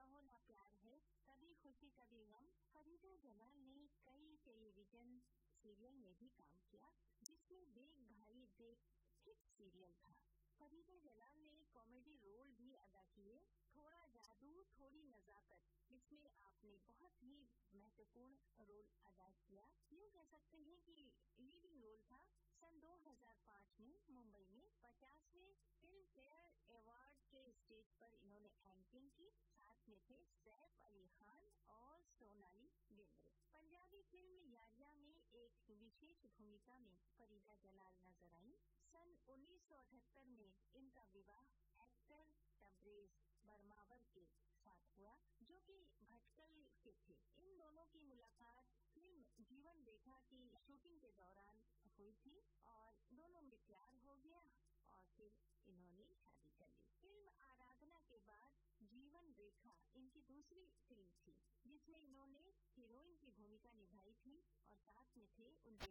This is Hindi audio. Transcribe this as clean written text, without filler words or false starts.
कहो ना प्यार है, कभी खुशी कभी गम। फरीदा जलाल ने कई टेलीविजन सीरियल में भी काम किया, जिसमें देख भाई देख हिट सीरियल था। फरीदा जलाल ने कॉमेडी रोल भी अदा किए। थोड़ा जादू थोड़ी नजाकत, इसमें आपने बहुत ही महत्वपूर्ण रोल अदा किया। यूँ कह सकते हैं कि लीडिंग रोल था। सन 2005 में मुंबई में 50वें फिल्म फेयर अवार्ड के स्टेज पर इन्होंने एंकरिंग की। साथ में थे सैफ अली खान और सोनाली बेंद्रे। पंजाबी फिल्म यारिया में एक विशेष भूमिका में फरीदा जलाल नजर आई। सन 1978 में इनका विवाह एक्टर तबरेज बरमावर के साथ हुआ, जो कि भटकल के थे। इन दोनों की मुलाकात फिल्म जीवन रेखा की शूटिंग के दौरान हुई थी और दोनों में प्यार हो गया और फिर इन्होंने शादी कर ली। फिल्म आराधना के बाद जीवन रेखा इनकी दूसरी फिल्म थी, जिसमें इन्होंने हीरोइन की भूमिका निभाई थी और साथ में थे उनके